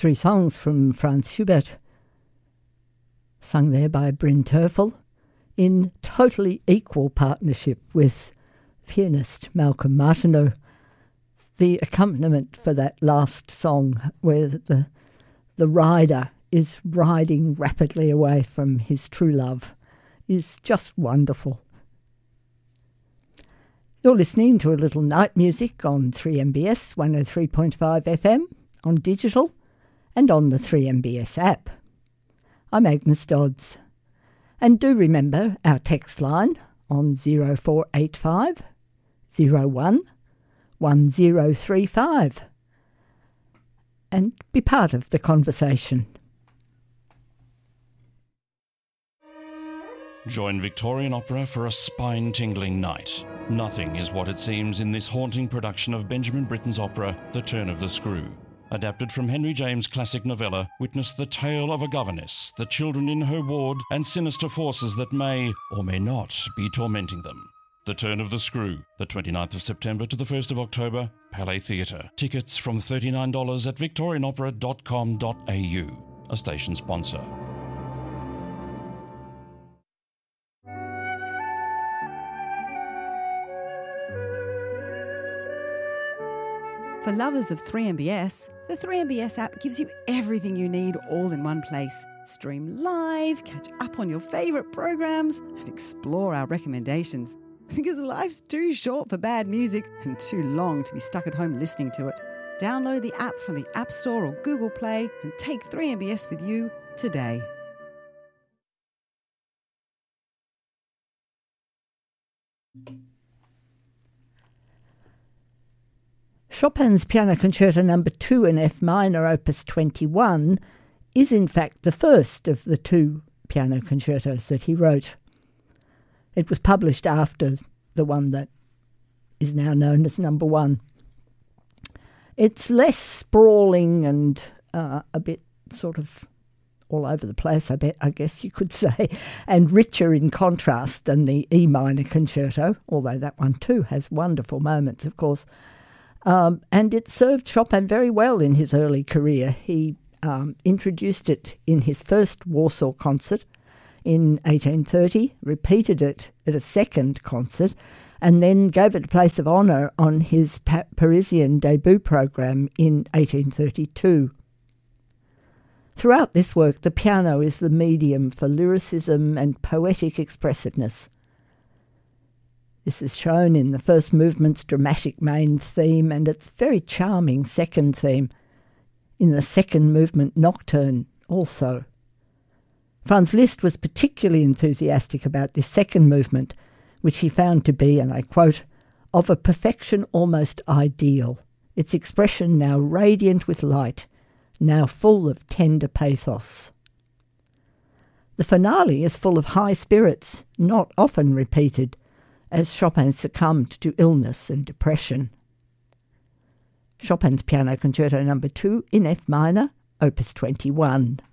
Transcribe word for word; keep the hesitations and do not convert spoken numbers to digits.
Three songs from Franz Schubert, sung there by Bryn Terfel, in totally equal partnership with pianist Malcolm Martineau. The accompaniment for that last song, where the the rider is riding rapidly away from his true love, is just wonderful. You're listening to a little night music on three M B S one oh three point five F M, on digital and on the three M B S app. I'm Agnes Dodds. And do remember our text line on zero four eight five, zero one, one zero three five, and be part of the conversation. Join Victorian Opera for a spine-tingling night. Nothing is what it seems in this haunting production of Benjamin Britten's opera, The Turn of the Screw. Adapted from Henry James' classic novella, witness the tale of a governess, the children in her ward, and sinister forces that may, or may not, be tormenting them. The Turn of the Screw, the twenty-ninth of September to the first of October, Palais Theatre. Tickets from thirty-nine dollars at victorian opera dot com dot a u, a station sponsor. For lovers of three M B S, the three M B S app gives you everything you need all in one place. Stream live, catch up on your favourite programs, and explore our recommendations. Because life's too short for bad music and too long to be stuck at home listening to it. Download the app from the App Store or Google Play and take three M B S with you today. Chopin's Piano Concerto Number two in F minor, Opus twenty-one, is in fact the first of the two piano concertos that he wrote. It was published after the one that is now known as Number one. It's less sprawling and uh, a bit sort of all over the place, I bet, I guess you could say, and richer in contrast than the E minor concerto, although that one too has wonderful moments, of course. Um, and it served Chopin very well in his early career. He um, introduced it in his first Warsaw concert in eighteen thirty, repeated it at a second concert, and then gave it a place of honour on his pa- Parisian debut programme in eighteen thirty-two. Throughout this work, the piano is the medium for lyricism and poetic expressiveness. This is shown in the first movement's dramatic main theme and its very charming second theme, in the second movement nocturne also. Franz Liszt was particularly enthusiastic about this second movement, which he found to be, and I quote, of a perfection almost ideal, its expression now radiant with light, now full of tender pathos. The finale is full of high spirits, not often repeated, as Chopin succumbed to illness and depression. Chopin's Piano Concerto Number two in F minor, Opus twenty-one.